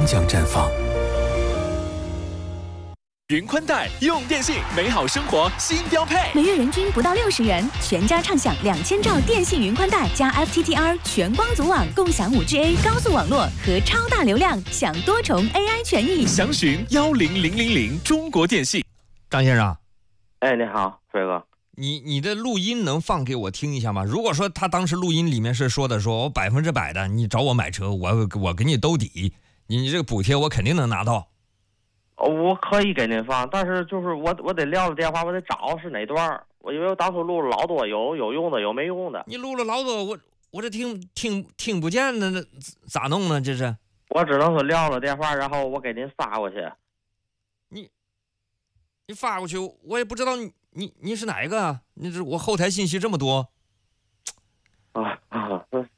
将绽放。 云宽带用电信，美好生活新标配。 每月人均不到60元，全家畅享2000兆电信云宽带加 FTTR 全光组网，共享5G高速网络和超大流量，享多重 AI 权益。 详询10000中国电信。 张先生， 哎，你好，飞哥， 你的录音能放给我听一下吗？如果说他当时录音里面是说的，说我100%的，你找我买车，我给你兜底，你这个补贴我肯定能拿到。 我可以给您放，但是就是我得撂了电话，我得找是哪段，因为我当初录了老多，有用的，有没用的。 你录了老多，我这听不见的，那咋弄呢？这是我只能说撂了电话，然后我给您发过去。 你发过去，我也不知道你是哪一个啊？你这我后台信息这么多。